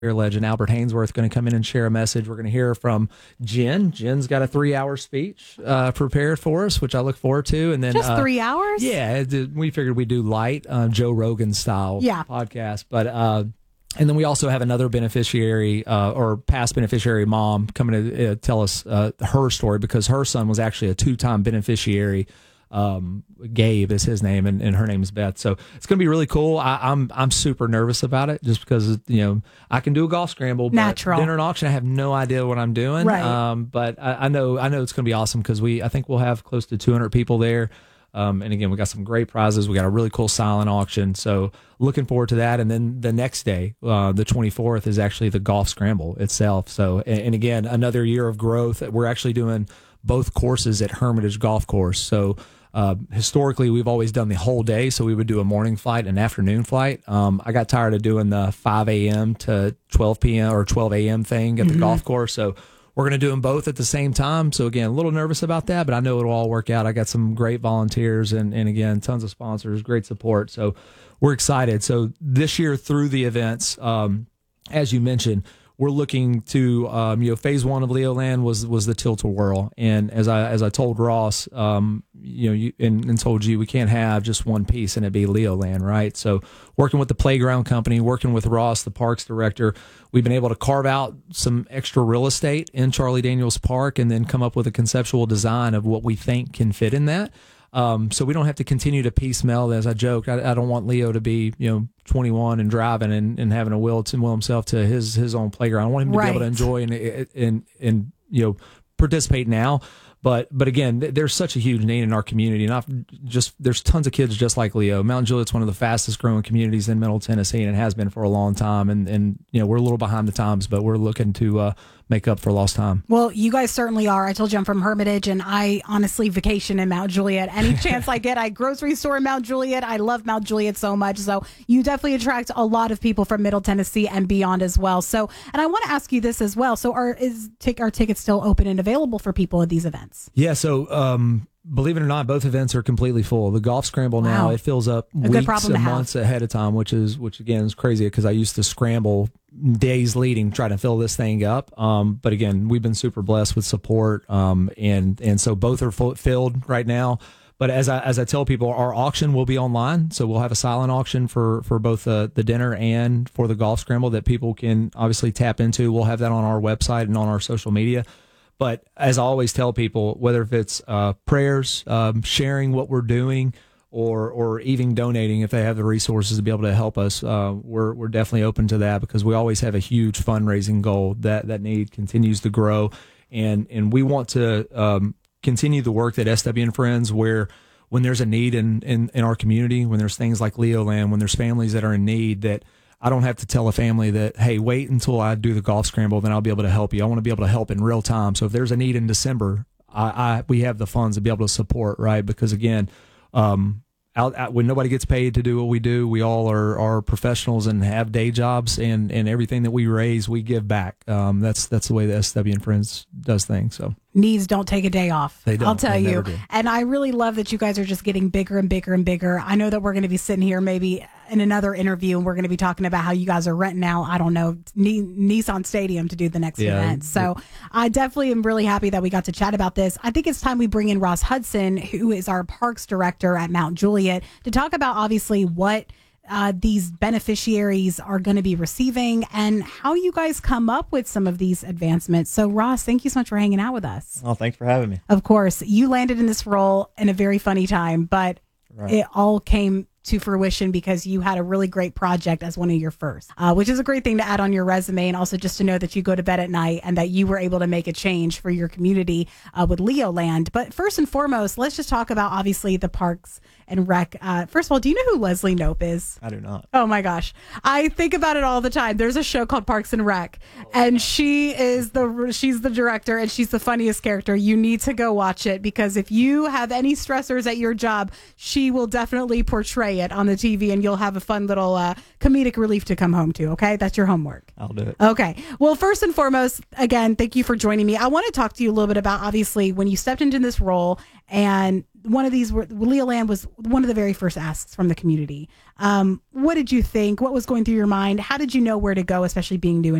legend Albert Hainsworth going to come in and share a message. We're going to hear from Jen. Jen's got a 3-hour speech prepared for us, which I look forward to. And then just 3 hours? Yeah, we figured we'd do light, Joe Rogan style podcast. But and then we also have another beneficiary or past beneficiary mom coming to tell us her story, because her son was actually a 2-time beneficiary. Gabe is his name, and her name is Beth. So it's going to be really cool. I'm super nervous about it, just because I can do a golf scramble, but natural dinner and auction, I have no idea what I'm doing. Right. But I know it's going to be awesome, because I think we'll have close to 200 people there. And again, we got some great prizes. We got a really cool silent auction. So looking forward to that. And then the next day, the 24th, is actually the golf scramble itself. So, and again, another year of growth. We're actually doing both courses at Hermitage Golf Course. So historically, we've always done the whole day. So we would do a morning flight and afternoon flight. I got tired of doing the 5 a.m. to 12 p.m. or 12 a.m. thing at the golf course. So we're going to do them both at the same time. So again, a little nervous about that, but I know it'll all work out. I got some great volunteers and again, tons of sponsors, great support. So we're excited. So this year through the events, as you mentioned, we're looking to, phase 1 of Leoland was the Tilt-A-Whirl. And as I told Ross, and told you, we can't have just one piece and it be Leoland, right? So working with the playground company, working with Ross, the parks director, we've been able to carve out some extra real estate in Charlie Daniels Park and then come up with a conceptual design of what we think can fit in that. So we don't have to continue to piecemeal. As I joked, I don't want Leo to be, 21 and driving and having a will himself to his own playground. I want him to be able to enjoy and participate now. But again, there's such a huge need in our community, and there's tons of kids just like Leo. Mount Juliet's one of the fastest growing communities in Middle Tennessee, and it has been for a long time. And we're a little behind the times, but we're looking to make up for lost time. Well, you guys certainly are. I told you I'm from Hermitage, and I honestly vacation in Mount Juliet. Any chance I get, I grocery store in Mount Juliet. I love Mount Juliet so much. So you definitely attract a lot of people from Middle Tennessee and beyond as well. So, and I want to ask you this as well. So are tickets still open and available for people at these events? Yeah. So, believe it or not, both events are completely full. The golf scramble now, it fills up weeks and months ahead of time, which again is crazy, because I used to scramble days leading trying to fill this thing up. But again, we've been super blessed with support. And so both are filled right now. But as I tell people, our auction will be online. So we'll have a silent auction for both the dinner and for the golf scramble that people can obviously tap into. We'll have that on our website and on our social media. But as I always tell people, whether if it's prayers, sharing what we're doing, or even donating if they have the resources to be able to help us, we're definitely open to that, because we always have a huge fundraising goal. That need continues to grow, and we want to continue the work that SW and Friends, where when there's a need in our community, when there's things like Leoland, when there's families that are in need, that I don't have to tell a family that, hey, wait until I do the golf scramble, then I'll be able to help you. I want to be able to help in real time. So if there's a need in December, we have the funds to be able to support, right? Because again, when nobody gets paid to do what we do, we all are professionals and have day jobs, and everything that we raise, we give back. That's the way the SW and Friends does things. So needs don't take a day off. They don't. I'll tell you. Do. And I really love that you guys are just getting bigger and bigger and bigger. I know that we're going to be sitting here maybe in another interview, and we're going to be talking about how you guys are renting out, I don't know, Nissan Stadium to do the next event. So I definitely am really happy that we got to chat about this. I think it's time we bring in Ross Hudson, who is our parks director at Mount Juliet, to talk about obviously what these beneficiaries are going to be receiving and how you guys come up with some of these advancements. So Ross, thank you so much for hanging out with us. Oh, thanks for having me. Of course, you landed in this role in a very funny time, but it all came to fruition because you had a really great project as one of your first, which is a great thing to add on your resume. And also just to know that you go to bed at night and that you were able to make a change for your community with Leoland. But first and foremost, let's just talk about obviously the Parks and Rec. First of all, do you know who Leslie Knope is? I do not. Oh my gosh. I think about it all the time. There's a show called Parks and Rec, and she's the director, and she's the funniest character. You need to go watch it, because if you have any stressors at your job, she will definitely portray say it on the TV, and you'll have a fun little comedic relief to come home to. Okay, that's your homework. I'll do it. Okay. Well, first and foremost, again, thank you for joining me. I want to talk to you a little bit about, obviously, when you stepped into this role, and one of these, Leoland was one of the very first asks from the community. What did you think? What was going through your mind? How did you know where to go, especially being new